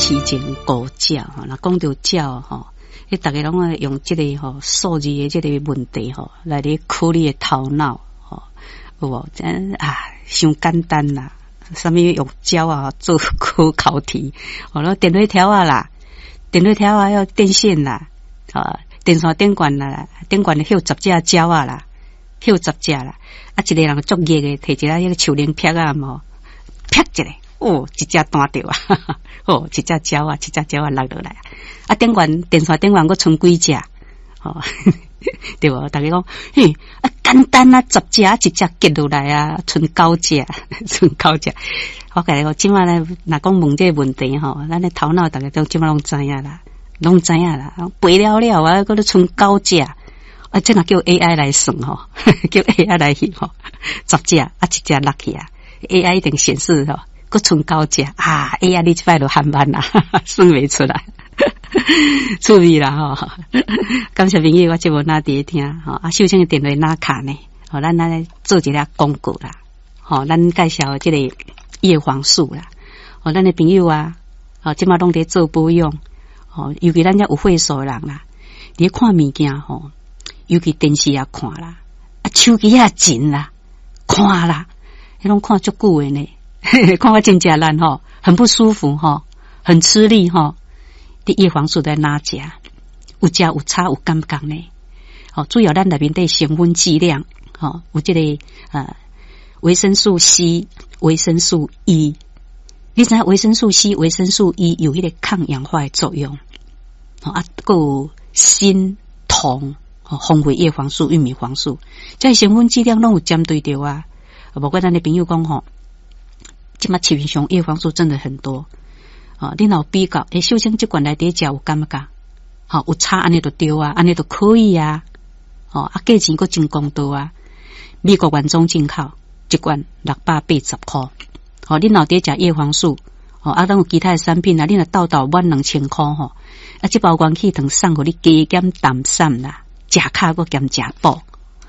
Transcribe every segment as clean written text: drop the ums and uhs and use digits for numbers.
起前高教吼，那讲到教吼，你大家拢会用这个吼数字的这个问题吼来咧考你的头脑吼，有无？真伤简单啦，啥物用胶啊做考题，那电话条啊啦，电话条啊要电线啦，电线电管啦，电管的有10只胶啊啦，有10只啦，一个人足热的，摕一个迄个手铃片啊嘛，啪一个。一只断掉啊！一只胶啊，落落来啊！电线电管，我剩几只？对无？大家讲，简单啊，10只，一只结落来啊，剩9只，我甲你讲，即马咧，若讲问这个问题咱的头脑大家都即马拢知影啦，背了啊，搁咧剩9只，这若叫 AI 来算叫 AI 来翕10只一只落去啊 ，AI 一定显示搁剩9只AI 你这摆就喊慢啦，算袂出来，趣味啦感谢朋友，我节目哪伫听秀清的电话哪卡呢？咱来做一个广告啦，咱介绍这个叶黄素啦，咱的朋友即马拢伫做保养，尤其咱遮有岁数的人啦，你看物件尤其电视也看啦，手机也紧啦，看啦，迄拢看足久的呢。看我真假烂很不舒服很吃力你叶黄素在哪食？有食有差有感觉呢？主要咱内面的成分剂量有这个维生素 C、维生素 E。你知影维生素 C、维生素 E 有迄个抗氧化的作用还有锌、铜、红回叶黄素、玉米黄素，这成分剂量拢有针对到啊。无怪咱的朋友讲即马市面上叶黄素真的很多你若有比较秀清这罐内底食有感觉有差安尼就对啊，安尼就可以啊价钱佫真公道啊，美国原装进口一罐680块你若伫食叶黄素咱有其他的产品你若倒满2000块这包元气糖送互你加减淡散啦，食卡佫兼食补。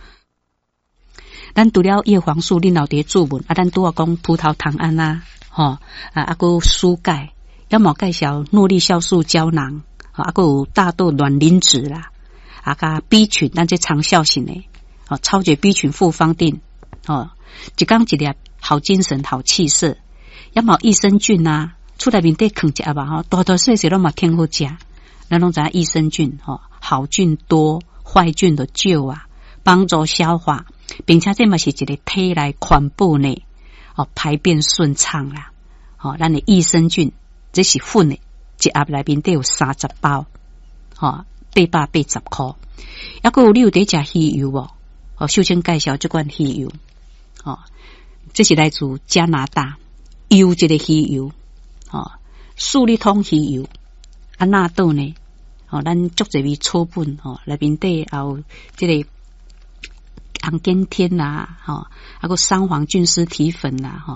咱除了叶黄素，你脑伫注文咱拄讲葡萄糖胺还舒钙，要么介绍诺丽酵素胶囊还有大豆卵磷脂啦，加 B 群，咱这长效型的超绝 B 群复方定一缸一粒，好精神好气色，要么益生菌厝内面得藏一下吧大大细细拢嘛挺好食，咱拢知影益生菌好菌多，坏菌的救帮助消化，并且这嘛是一个体内环保呢排便顺畅啦咱的益生菌这是粉的，一盒内面得有30包880块。还有你有在吃鱼油秀清介绍这款鱼油这是来自加拿大优质的鱼油素利通鱼油纳豆呢咱足侪味草本内面得也有这个红景天啦还有三黄菌丝体粉啦